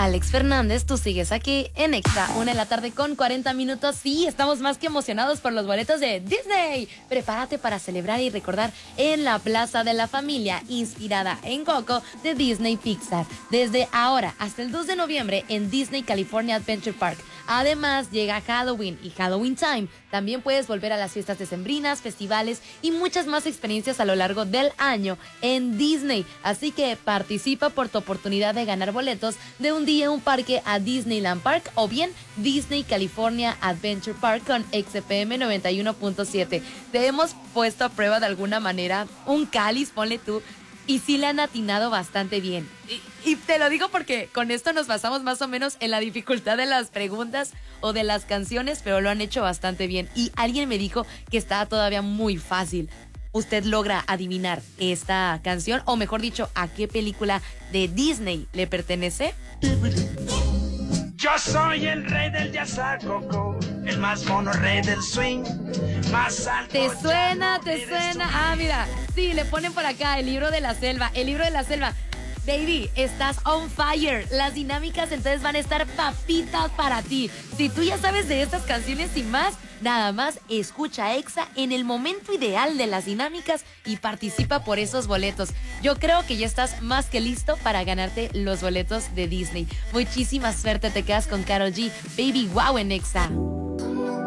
Alex Fernández, tú sigues aquí en Exa, 1:40 p.m. Sí, estamos más que emocionados por los boletos de Disney. Prepárate para celebrar y recordar en la Plaza de la Familia, inspirada en Coco de Disney Pixar. Desde ahora hasta el 2 de noviembre en Disney California Adventure Park. Además, llega Halloween y Halloween Time. También puedes volver a las fiestas decembrinas, festivales y muchas más experiencias a lo largo del año en Disney. Así que participa por tu oportunidad de ganar boletos de un día en un parque a Disneyland Park o bien Disney California Adventure Park con XFM 91.7. Te hemos puesto a prueba de alguna manera un cáliz, ponle tú, y sí le han atinado bastante bien. Y te lo digo porque con esto nos basamos más o menos en la dificultad de las preguntas o de las canciones, pero lo han hecho bastante bien. Y alguien me dijo que está todavía muy fácil. ¿Usted logra adivinar esta canción? O mejor dicho, ¿a qué película de Disney le pertenece? Yo soy el rey del jazz a coco, el más mono rey del swing, más alto. ¿Te suena? ¿Te suena? Ah, mira, sí, le ponen por acá el libro de la selva, el libro de la selva. Baby, estás on fire. Las dinámicas entonces van a estar papitas para ti. Si tú ya sabes de estas canciones y más, nada más escucha Exa en el momento ideal de las dinámicas y participa por esos boletos. Yo creo que ya estás más que listo para ganarte los boletos de Disney. Muchísima suerte, te quedas con Karol G. Baby, wow en Exa.